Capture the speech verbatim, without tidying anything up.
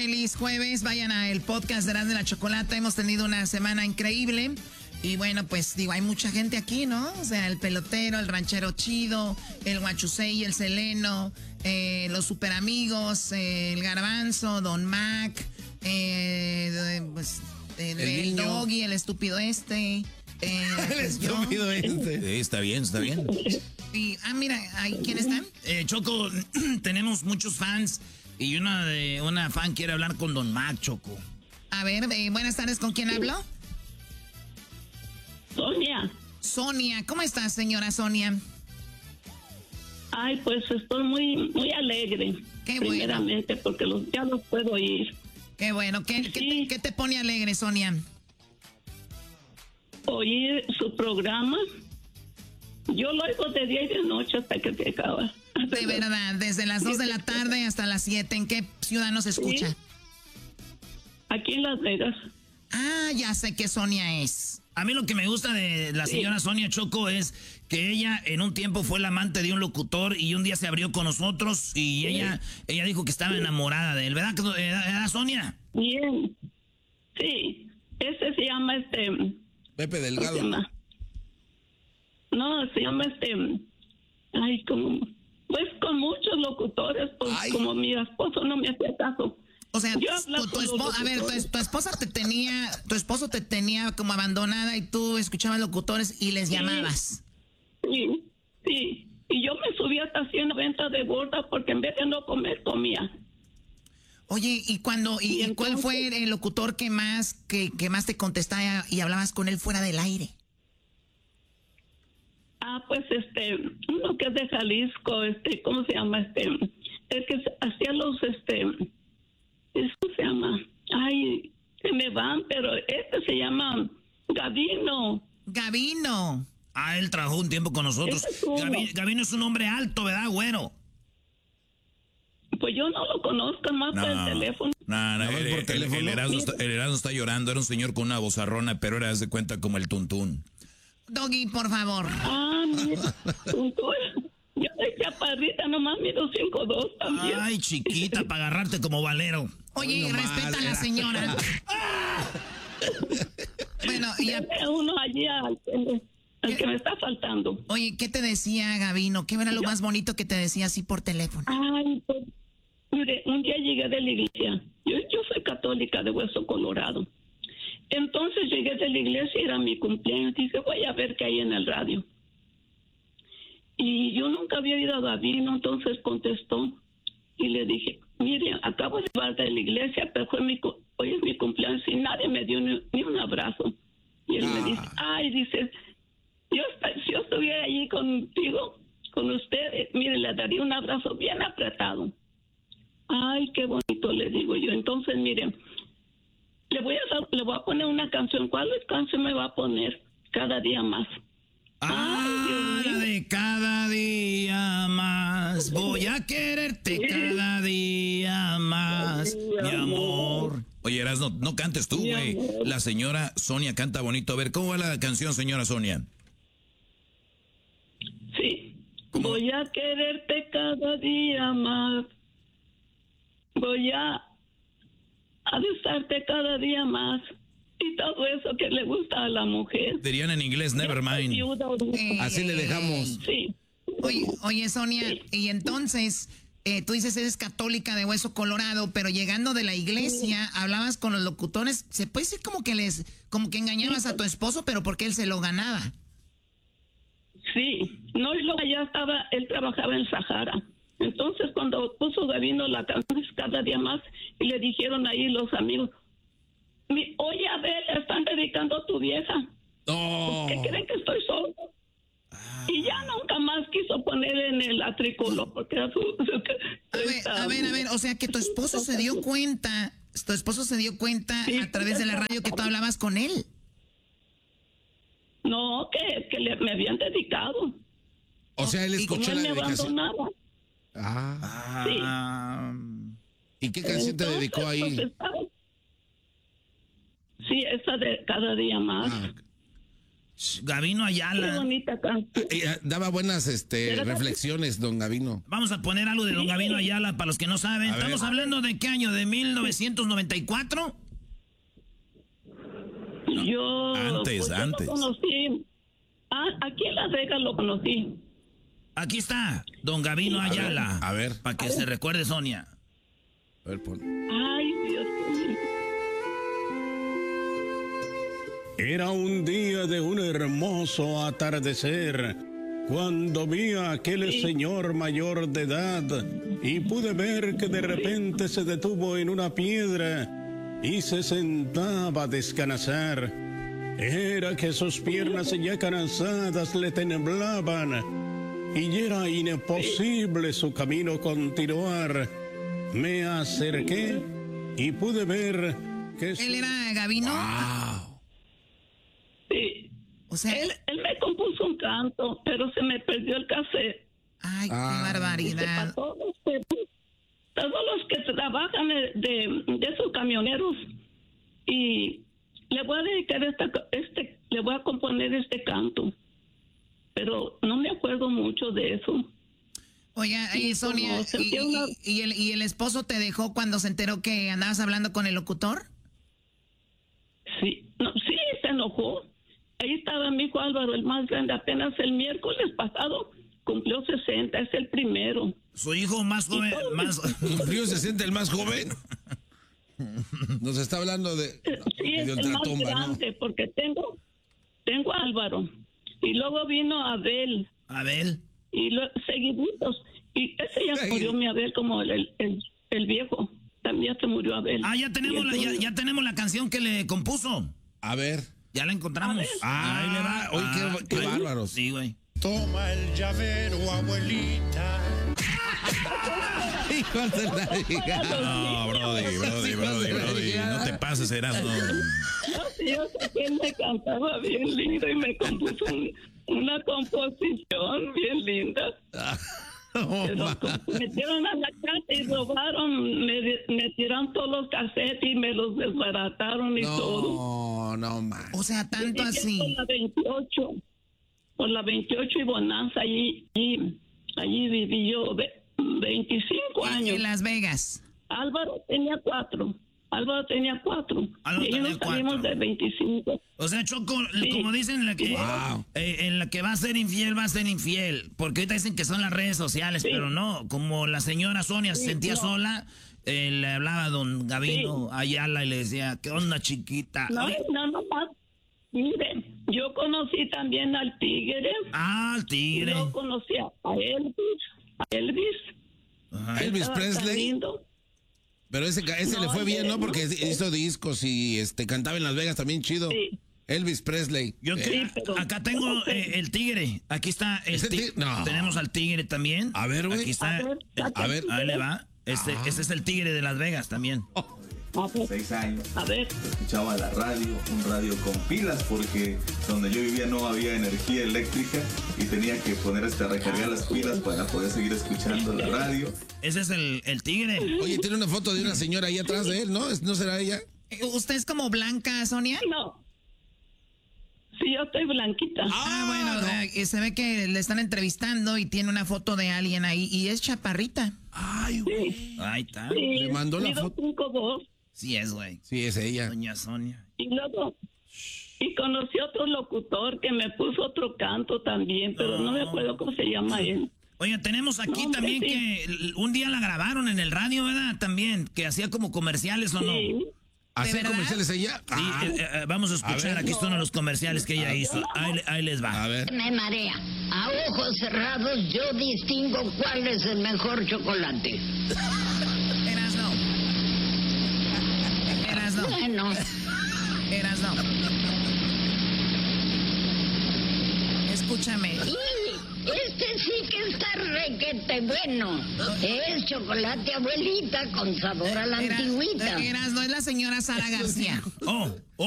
Feliz jueves, vayan a el podcast de Erasmo de la Chocolata, hemos tenido una semana increíble y bueno, pues digo, hay mucha gente aquí, ¿no? O sea, el pelotero, el ranchero chido, el Guachusei, el Seleno, eh, los super amigos, eh, el Garbanzo, Don Mac, eh, pues, el, el, el Doggy, el estúpido este. Eh, el pues estúpido yo. este. Sí, está bien, está bien. Y, ah, mira, ¿quién están? Eh, Choco, tenemos muchos fans. Y una de una fan quiere hablar con Don Mac, Choco. A ver, eh, buenas tardes, ¿con quién hablo? Sonia. Sonia, ¿cómo estás, señora Sonia? Ay, pues estoy muy muy alegre. Qué bueno. Primeramente, porque los, ya los puedo oír. Qué bueno. ¿Qué, sí. ¿qué, te, ¿Qué te pone alegre, Sonia? Oír su programa. Yo lo oigo de día y de noche hasta que se acaba. De verdad, desde las dos de la tarde hasta las siete. ¿En qué ciudad nos escucha? Sí. Aquí en Las Vegas. Ah, ya sé qué Sonia es. A mí lo que me gusta de la señora sí. Sonia, Choco, es que ella en un tiempo fue la amante de un locutor y un día se abrió con nosotros y sí. ella ella dijo que estaba enamorada de él. ¿Verdad, ¿Era Sonia? Bien. Sí. Ese se llama este... Pepe Delgado. Se llama? No, se llama este... Ay, como... Pues con muchos locutores, pues Ay. como mi esposo no me hacía caso. O sea, tu, tu esposa, a ver, tu, tu esposa te tenía, tu esposo te tenía como abandonada y tú escuchabas locutores y les sí. llamabas. Sí, sí. Y yo me subí hasta ciento noventa de gorda porque en vez de no comer, comía. Oye, ¿y cuando y, y entonces, cuál fue el locutor que más que, que más te contestaba y hablabas con él fuera del aire? Ah, pues este, uno que es de Jalisco, este, ¿cómo se llama? Este, el que hacía los, este, ¿cómo se llama? Ay, se me van, pero este se llama Gavino. Gavino. Ah, él trabajó un tiempo con nosotros. Gavino, Gavino es un hombre alto, ¿verdad, güero? Pues yo no lo conozco más no, por el teléfono. No, no, no el, por teléfono. El, el, Erasmo está, el Erasmo está llorando, era un señor con una vozarrona, pero era, de cuenta, como el Tuntún. Doggy, por favor. Ah, mira, Tuntún. Yo soy chaparrita, nomás mido cinco dos también. Ay, chiquita, para agarrarte como valero. Oye, no respeta a la señora. Bueno, y a... uno allí al, al que me está faltando. Oye, ¿qué te decía Gavino? ¿Qué era lo yo... más bonito que te decía así por teléfono? Ay, pues, mire, un día llegué de la iglesia. Yo, yo soy católica de Hueso Colorado. Entonces llegué de la iglesia, era mi cumpleaños. Dije, voy a ver qué hay en el radio. Y yo nunca había ido a Gavino, entonces contestó. Y le dije, mire, acabo de llegar de la iglesia, pero fue mi, hoy es mi cumpleaños y nadie me dio ni, ni un abrazo. Y él ah. me dice, ay, dice, yo, si yo estuviera allí contigo, con usted, mire, le daría un abrazo bien apretado. Ay, qué bonito, le digo yo. Entonces, mire, le voy a, le voy a poner una canción. ¿Cuál canción me va a poner? Cada día más. Ah, la de cada día más. Voy a quererte sí. cada día más, sí, mi amor. Oye, Erasmo, no, no cantes tú, güey. La señora Sonia canta bonito. A ver, ¿cómo va la canción, señora Sonia? Sí. ¿Cómo? Voy a quererte cada día más. Voy a, a besarte cada día más. Y todo eso que le gusta a la mujer. Dirían en inglés, never mind. Eh, Así le dejamos. Sí. Oye, oye Sonia, sí. Y entonces, eh, tú dices eres católica de Hueso Colorado, pero llegando de la iglesia, sí. hablabas con los locutores, se puede decir como que les, como que engañabas sí. a tu esposo, pero porque él se lo ganaba. Sí, no, y luego allá estaba, él trabajaba en Sahara. Entonces cuando puso Gavino la canción cada día más, y le dijeron ahí los amigos, oye, a ver, le están dedicando a tu vieja. Oh. ¿Qué creen que estoy solo? Ah. Y ya nunca más quiso poner en el atrículo, porque era su... su a, ver, a ver, a ver, o sea que tu esposo se dio cuenta, tu esposo se dio cuenta sí, a través de la radio que tú hablabas con él. No, que, que le, me habían dedicado. O sea, él escuchó la él dedicación. Me abandonaba. Ah. Sí. ¿Y qué canción Entonces, te dedicó ahí? Pues, estaba... Sí, esa de cada día más. Ah. Gavino Ayala. Qué bonita canción. Eh, daba buenas este, reflexiones, don Gavino. Vamos a poner algo de don Gavino Ayala para los que no saben. A Estamos ver. hablando de qué año, de mil novecientos noventa y cuatro. Yo, Antes, pues, yo antes. lo conocí. Ah, aquí en Las Vegas lo conocí. Aquí está, don Gavino Ayala. a ver. Para que se recuerde, Sonia. A ver, pon. Ay, Dios mío. Era un día de un hermoso atardecer, cuando vi a aquel señor mayor de edad y pude ver que de repente se detuvo en una piedra y se sentaba a descansar. Era que sus piernas ya cansadas le temblaban y era imposible su camino continuar. Me acerqué y pude ver que... su- ¿Él era Gavino? Sí. O sea, Él, él me compuso un canto, pero se me perdió el cassette. ay, qué Ah, Dice, barbaridad. para todos, los que- todos los que trabajan de, de, de esos camioneros. Y le voy a dedicar esta, este, le voy a componer este canto. Pero no me acuerdo mucho de eso. Oiga, y Sí, Sonia, como y, sentía una- y- y el, ¿y el esposo te dejó cuando se enteró que andabas hablando con el locutor? Sí, no, sí, se enojó. Ahí estaba mi hijo Álvaro, el más grande, apenas el miércoles pasado cumplió sesenta, es el primero. Su hijo más joven, más... ¿Cumplió sesenta el más joven? Nos está hablando de... Sí, es de el más ultratumba, ¿no? grande, porque tengo, tengo a Álvaro. Y luego vino Abel, Abel. y lo, seguiditos. Y ese ya Ay. murió mi Abel como el, el, el, el viejo. También se murió Abel. Ah, ya tenemos, Y la, ya, entonces- ya tenemos la canción que le compuso. A ver. Ya la encontramos. Ah, ahí le va. Oye, qué, qué ahí- bárbaros. Sí, güey. Toma el llavero, abuelita. Hijo de la hija. No, Brody, Brody, Brody, Brody. No te pases, Erasmo. No, sí, yo sé que él me cantaba bien lindo y me compuso un- una composición bien linda. Oh, Pero ma. me metieron a la casa y robaron, me, me tiraron todos los cassettes y me los desbarataron y todo. No, no, man. O sea, tanto Viví así. Por la veintiocho, por la veintiocho y Bonanza, allí, allí, allí viví yo ve- veinticinco años. En Las Vegas. Álvaro tenía cuatro. Álvaro tenía cuatro. Álvaro y ahí tenía nos salimos cuatro. de veinticinco. O sea, Choco, Sí. como dicen, la que, Wow. eh, en la que va a ser infiel, va a ser infiel. Porque ahorita dicen que son las redes sociales, Sí. pero no. Como la señora Sonia se Sí, sentía no. sola, eh, le hablaba a don Gavino Sí. Ayala y le decía, ¿qué onda, chiquita? No, Oye, no, no más. Mire, yo conocí también al Tigre. ah, el tigre. Yo conocí a Elvis. A Elvis. Ajá. Elvis Estaba tan Presley. lindo. Pero ese, ese No, le fue bien, ¿no? no. Porque hizo discos y este cantaba en Las Vegas también chido. Sí. Elvis Presley. Yo Eh, que- Sí, pero- acá tengo no sé. eh, el tigre. Aquí está el ¿Ese tigre. ti- no. Tenemos al tigre también. A ver, güey. Aquí está. A ver, el- a ver. Ahí le va. Este, Ah. este es el tigre de Las Vegas también. A ver, seis años. a ver. Escuchaba la radio, un radio con pilas porque donde yo vivía no había energía eléctrica y tenía que poner hasta recargar las pilas para poder seguir escuchando la radio. Ese es el, el tigre. Oye, tiene una foto de una señora ahí atrás de él, ¿no? ¿Es- ¿No será ella? Eh, ¿Usted es como Blanca, Sonia? No. Sí, yo estoy blanquita. Ah, bueno, eh, se ve que le están entrevistando y tiene una foto de alguien ahí y es chaparrita. Ay, güey. Sí, Ahí está. sí, Le mandó la mido foto. cinco dos. Sí es, güey. Sí, es ella. Doña Sonia. Y luego, y conocí otro locutor que me puso otro canto también, pero no me acuerdo cómo se llama él. Oye, tenemos aquí No, hombre, también sí. que l- un día la grabaron en el radio, ¿verdad? También, que hacía como comerciales o no. Sí. ¿Hacer verdad? comerciales ella? Sí, Ah, eh, eh, vamos a escuchar, ver. aquí son los comerciales que ella hizo. Ahí, le- ahí les va. a ver. Me marea. A ojos cerrados yo distingo cuál es el mejor chocolate. Eras no. Eras no. Bueno, Eras no. Escúchame. y este sí que está requete bueno. Es chocolate abuelita con sabor a la Eras, antigüita. Eras no es la señora Sara García. Oh,